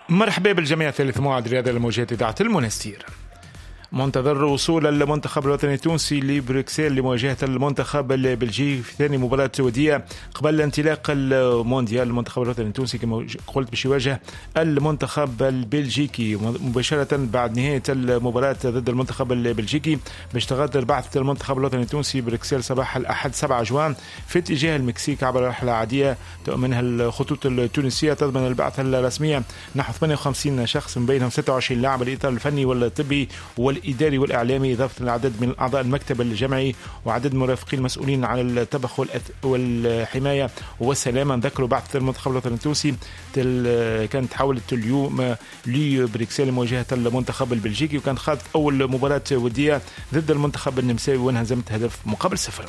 مرحبا بالجميع. ثالث موعد رياضي لمواجهة إذاعة المنستير. منتظر وصول المنتخب الوطني التونسي لبروكسل لمواجهة المنتخب البلجيكي في ثاني مباراة ودية قبل انطلاق المونديال. المنتخب الوطني التونسي كما قلت باش يواجه المنتخب البلجيكي مباشرة بعد نهاية المباراة ضد المنتخب البلجيكي، باش تغادر بعثة المنتخب الوطني التونسي بروكسل صباح الأحد 7 جوان في اتجاه المكسيك عبر رحلة عادية تؤمنها الخطوط التونسية. تضمن البعثة الرسمية نحو 58 شخص من بينهم 26 لاعب الإطار الفني والطبي والإداري والإعلامي، إضافة لعدد من أعضاء المكتب الجمعي وعدد مرافقين المسؤولين عن الطبخ والحماية والسلامة. ذكروا بعثة المنتخب الوطني التونسي كانت تحولت اليوم لبروكسل لمواجهة المنتخب البلجيكي، وكانت خاضت أول مباراة ودية ضد المنتخب النمساوي وانهزمت هدف مقابل 0.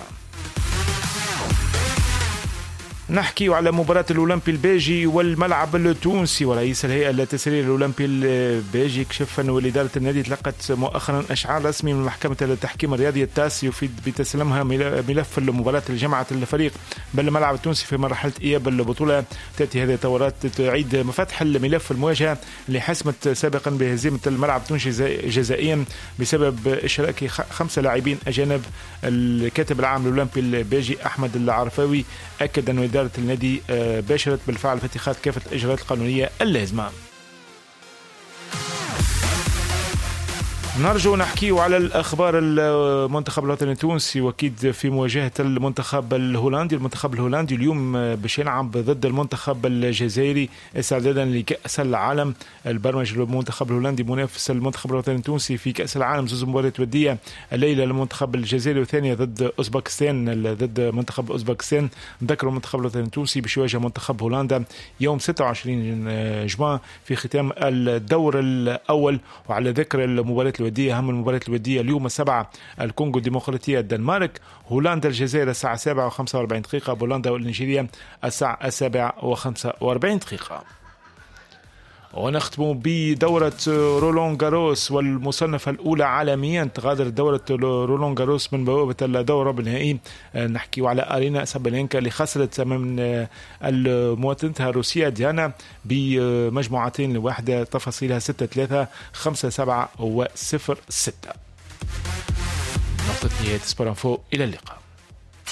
نحكي على مباراة الأولمبي البيجي والملعب التونسي. ورئيس الهيئة التسرير الأولمبي البيجي كشف أن إدارة النادي تلقت مؤخرا إشعار رسمي من محكمة التحكيم الرياضي التاس يفيد بتسليمها ملف المباراة لجمعة الفريق بالملعب التونسي في مرحلة إياب البطولة. تأتي هذه التطورات تعيد مفتح الملف المواجهة اللي حسمت سابقا بهزيمة الملعب التونسي جزائيا بسبب إشراك 5 لاعبين أجانب. الكاتب العام الأولمبي البيجي أحمد العرفاوي أكد أن إدارة النادي باشرت بالفعل في اتخاذ كافة الإجراءات القانونية اللازمة. نرجو نحكيه على الأخبار المنتخب الوطني التونسي، وأكيد في مواجهة المنتخب الهولندي. المنتخب الهولندي اليوم باش يلعب ضد المنتخب الجزائري استعدادا لكأس العالم. البرمج المنتخب الهولندي منافس المنتخب الوطني التونسي في كأس العالم، 2 مباريات ودية، الليلة المنتخب الجزائري وثانية ضد أوزبكستان ضد منتخب أوزبكستان. ذكر المنتخب الوطني التونسي باش يواجه منتخب هولندا يوم 26 جوان في ختام الدور الأول. وعلى ذكر المباريات الودية، أهم المباريات الودية اليوم 7 الكونغو الديمقراطية الدنمارك، هولندا الجزائر الساعة 7:45، بولندا والنيجيريا الساعة 7:45. ونختم بدورة رولان جاروس والمصنفة الأولى عالميا. تغادر دورة رولان جاروس من بوابة الدورة بالنهائي. نحكي على أرينا سابالينكا اللي خسرت من المواطنتها الروسية ديانا بمجموعتين لواحدة، تفاصيلها 6-3 5-7 و 0-6. نقطة نهاية سبورانفو، إلى اللقاء.